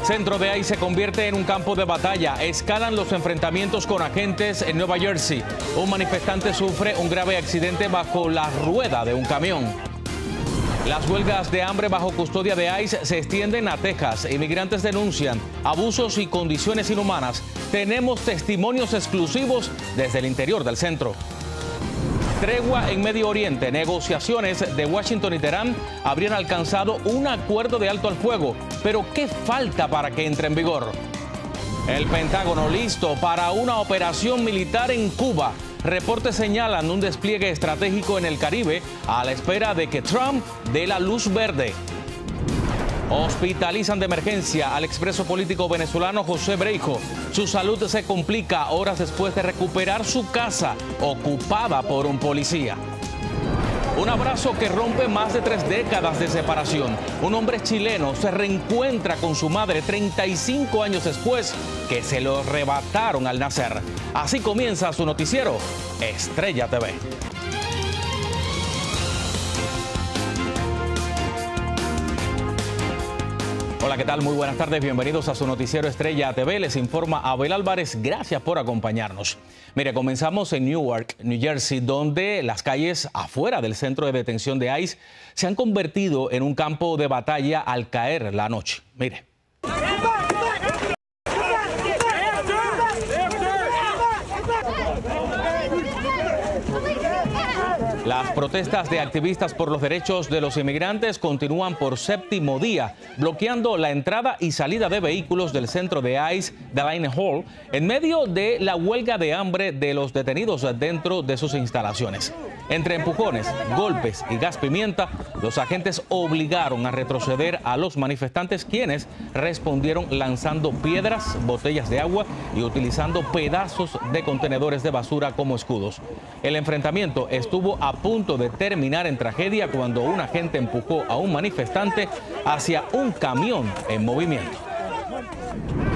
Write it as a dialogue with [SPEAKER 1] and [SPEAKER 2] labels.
[SPEAKER 1] Centro de ICE se convierte en un campo de batalla. Escalan los enfrentamientos con agentes en Nueva Jersey. Un manifestante sufre un grave accidente bajo la rueda de un camión. Las huelgas de hambre bajo custodia de ICE se extienden a Texas. Inmigrantes denuncian abusos y condiciones inhumanas. Tenemos testimonios exclusivos desde el interior del centro. Tregua en Medio Oriente. Negociaciones de Washington y Teherán habrían alcanzado un acuerdo de alto al fuego. Pero ¿qué falta para que entre en vigor? El Pentágono listo para una operación militar en Cuba. Reportes señalan un despliegue estratégico en el Caribe a la espera de que Trump dé la luz verde. Hospitalizan de emergencia al expreso político venezolano José Breijo. Su salud se complica horas después de recuperar su casa ocupada por un policía. Un abrazo que rompe más de 3 décadas de separación. Un hombre chileno se reencuentra con su madre 35 años después que se lo arrebataron al nacer. Así comienza su noticiero Estrella TV. Hola, ¿qué tal? Muy buenas tardes, bienvenidos a su noticiero Estrella TV. Les informa Abel Álvarez, gracias por acompañarnos. Mire, comenzamos en Newark, New Jersey, donde las calles afuera del centro de detención de ICE se han convertido en un campo de batalla al caer la noche. Mire. Las protestas de activistas por los derechos de los inmigrantes continúan por 7º día, bloqueando la entrada y salida de vehículos del centro de ICE, Delaney Hall, en medio de la huelga de hambre de los detenidos dentro de sus instalaciones. Entre empujones, golpes y gas pimienta, los agentes obligaron a retroceder a los manifestantes, quienes respondieron lanzando piedras, botellas de agua y utilizando pedazos de contenedores de basura como escudos. El enfrentamiento estuvo a punto de terminar en tragedia cuando un agente empujó a un manifestante hacia un camión en movimiento.